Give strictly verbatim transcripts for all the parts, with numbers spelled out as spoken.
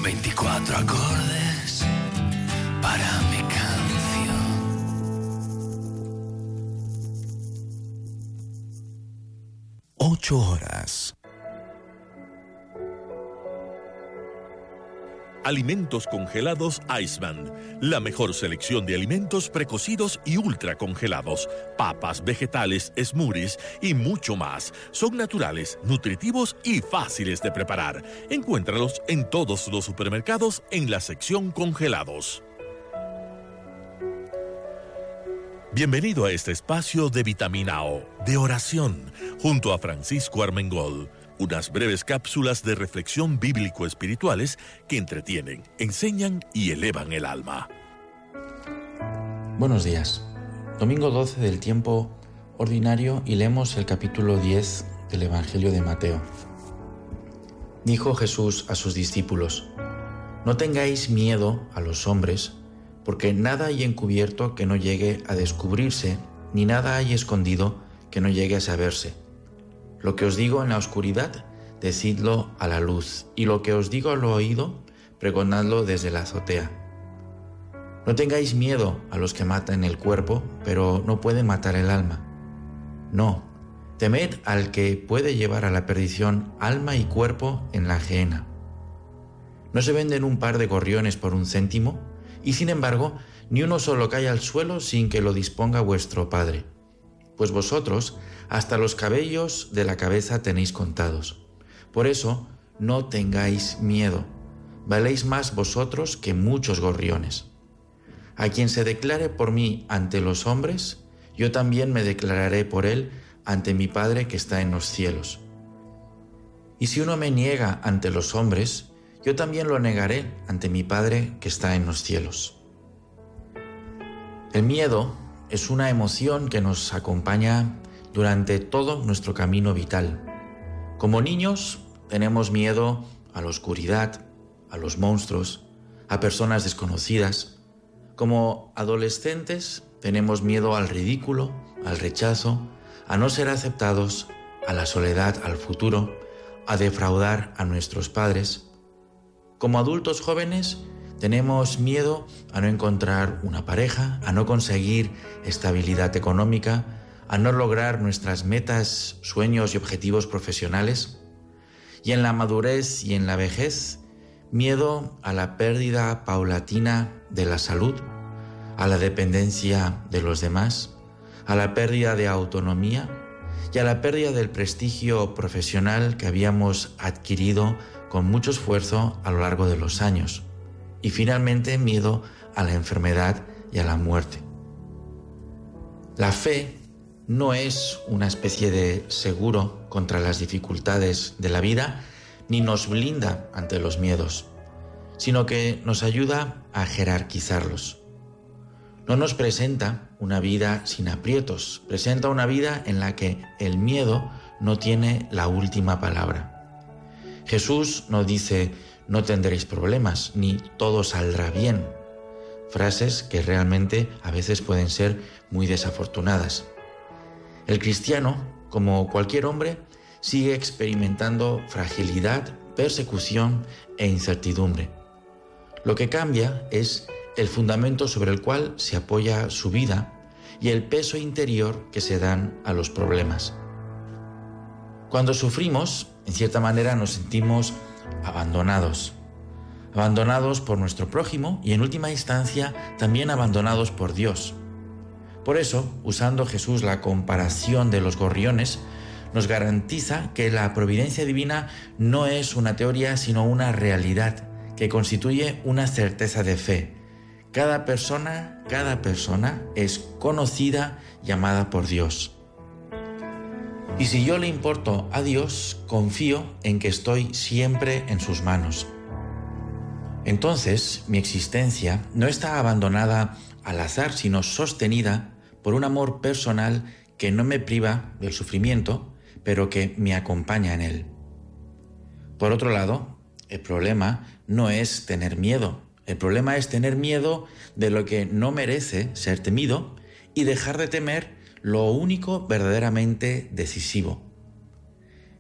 veinticuatro acordes para mi canción. Ocho horas. Alimentos congelados Iceman, la mejor selección de alimentos precocidos y ultra congelados, papas, vegetales, smoothies y mucho más. Son naturales, nutritivos y fáciles de preparar. Encuéntralos en todos los supermercados en la sección congelados. Bienvenido a este espacio de Vitamina O, de oración, junto a Francisco Armengol. Unas breves cápsulas de reflexión bíblico-espirituales que entretienen, enseñan y elevan el alma. Buenos días. Domingo doce del tiempo ordinario y leemos el capítulo diez del Evangelio de Mateo. Dijo Jesús a sus discípulos: No tengáis miedo a los hombres, porque nada hay encubierto que no llegue a descubrirse, ni nada hay escondido que no llegue a saberse. Lo que os digo en la oscuridad, decidlo a la luz, y lo que os digo al oído, pregonadlo desde la azotea. No tengáis miedo a los que matan el cuerpo, pero no pueden matar el alma. No, temed al que puede llevar a la perdición alma y cuerpo en la gehenna. ¿No se venden un par de gorriones por un céntimo? Y sin embargo, ni uno solo cae al suelo sin que lo disponga vuestro Padre. Pues vosotros hasta los cabellos de la cabeza tenéis contados. Por eso, no tengáis miedo. Valéis más vosotros que muchos gorriones. A quien se declare por mí ante los hombres, yo también me declararé por él ante mi Padre que está en los cielos. Y si uno me niega ante los hombres, yo también lo negaré ante mi Padre que está en los cielos. El miedo es una emoción que nos acompaña durante todo nuestro camino vital. Como niños tenemos miedo a la oscuridad, a los monstruos, a personas desconocidas. Como adolescentes tenemos miedo al ridículo, al rechazo, a no ser aceptados, a la soledad, al futuro, a defraudar a nuestros padres. Como adultos jóvenes tenemos miedo a no encontrar una pareja, a no conseguir estabilidad económica, a no lograr nuestras metas, sueños y objetivos profesionales. Y en la madurez y en la vejez, miedo a la pérdida paulatina de la salud, a la dependencia de los demás, a la pérdida de autonomía y a la pérdida del prestigio profesional que habíamos adquirido con mucho esfuerzo a lo largo de los años. Y finalmente, miedo a la enfermedad y a la muerte. La fe no es una especie de seguro contra las dificultades de la vida, ni nos blinda ante los miedos, sino que nos ayuda a jerarquizarlos. No nos presenta una vida sin aprietos, presenta una vida en la que el miedo no tiene la última palabra. Jesús no dice: no tendréis problemas, ni todo saldrá bien. Frases que realmente a veces pueden ser muy desafortunadas. El cristiano, como cualquier hombre, sigue experimentando fragilidad, persecución e incertidumbre. Lo que cambia es el fundamento sobre el cual se apoya su vida y el peso interior que se dan a los problemas. Cuando sufrimos, en cierta manera nos sentimos abandonados. Abandonados por nuestro prójimo y, en última instancia, también abandonados por Dios. Por eso, usando Jesús la comparación de los gorriones, nos garantiza que la providencia divina no es una teoría, sino una realidad que constituye una certeza de fe. Cada persona, cada persona es conocida y amada por Dios. Y si yo le importo a Dios, confío en que estoy siempre en sus manos. Entonces, mi existencia no está abandonada al azar, sino sostenida por un amor personal que no me priva del sufrimiento, pero que me acompaña en él. Por otro lado, el problema no es tener miedo. El problema es tener miedo de lo que no merece ser temido y dejar de temer lo único verdaderamente decisivo.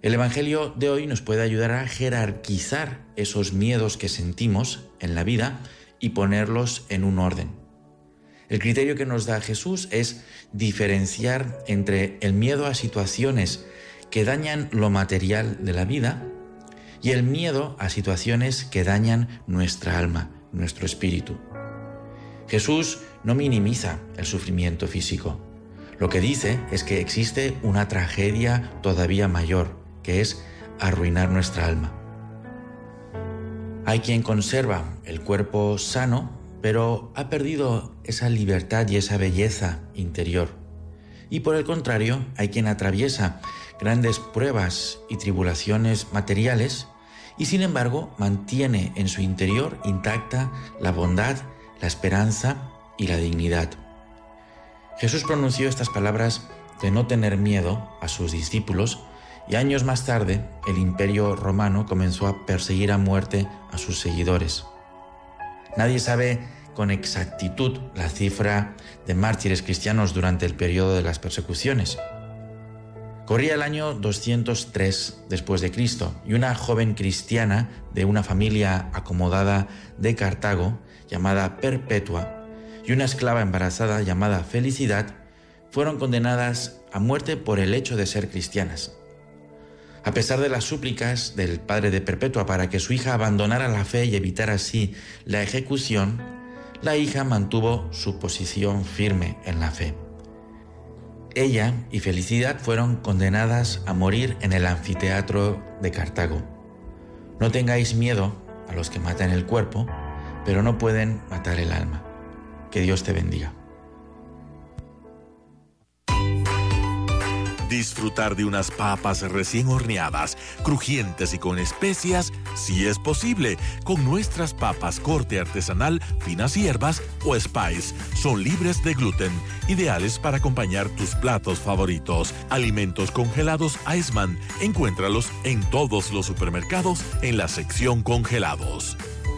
El Evangelio de hoy nos puede ayudar a jerarquizar esos miedos que sentimos en la vida y ponerlos en un orden. El criterio que nos da Jesús es diferenciar entre el miedo a situaciones que dañan lo material de la vida y el miedo a situaciones que dañan nuestra alma, nuestro espíritu. Jesús no minimiza el sufrimiento físico. Lo que dice es que existe una tragedia todavía mayor, que es arruinar nuestra alma. Hay quien conserva el cuerpo sano, pero ha perdido esa libertad y esa belleza interior. Y por el contrario, hay quien atraviesa grandes pruebas y tribulaciones materiales y sin embargo mantiene en su interior intacta la bondad, la esperanza y la dignidad. Jesús pronunció estas palabras de no tener miedo a sus discípulos y años más tarde el Imperio Romano comenzó a perseguir a muerte a sus seguidores. Nadie sabe con exactitud la cifra de mártires cristianos durante el periodo de las persecuciones. Corría el año doscientos tres después de Cristo y una joven cristiana de una familia acomodada de Cartago llamada Perpetua y una esclava embarazada llamada Felicidad fueron condenadas a muerte por el hecho de ser cristianas. A pesar de las súplicas del padre de Perpetua para que su hija abandonara la fe y evitara así la ejecución, la hija mantuvo su posición firme en la fe. Ella y Felicidad fueron condenadas a morir en el anfiteatro de Cartago. No tengáis miedo a los que matan el cuerpo, pero no pueden matar el alma. Que Dios te bendiga. Disfrutar de unas papas recién horneadas, crujientes y con especias, si es posible, con nuestras papas corte artesanal, finas hierbas o spice. Son libres de gluten, ideales para acompañar tus platos favoritos. Alimentos congelados Iceman. Encuéntralos en todos los supermercados en la sección congelados.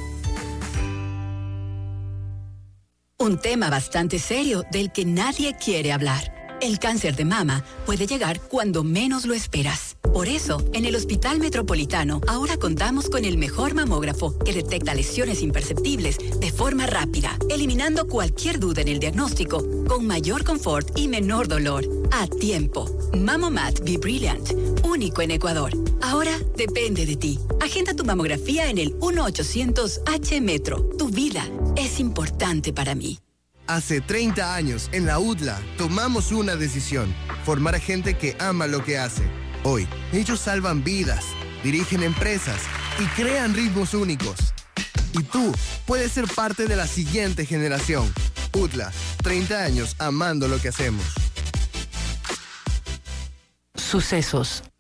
Un tema bastante serio del que nadie quiere hablar. El cáncer de mama puede llegar cuando menos lo esperas. Por eso, en el Hospital Metropolitano, ahora contamos con el mejor mamógrafo que detecta lesiones imperceptibles de forma rápida, eliminando cualquier duda en el diagnóstico, con mayor confort y menor dolor. A tiempo. Mamomat Be Brilliant, único en Ecuador. Ahora depende de ti. Agenda tu mamografía en el uno ochocientos H Metro. Tu vida es importante para mí. Hace treinta años, en la U D L A, tomamos una decisión: formar a gente que ama lo que hace. Hoy, ellos salvan vidas, dirigen empresas y crean ritmos únicos. Y tú puedes ser parte de la siguiente generación. U D L A, treinta años amando lo que hacemos. Sucesos.